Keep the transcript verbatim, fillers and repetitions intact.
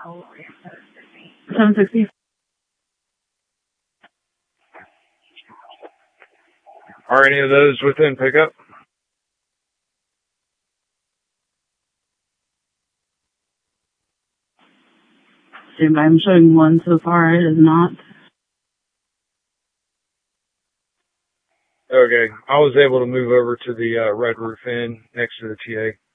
seven sixty. Are any of those within pickup? I'm showing one so far. It is not. Okay. I was able to move over to the uh, Red Roof Inn next to the T A.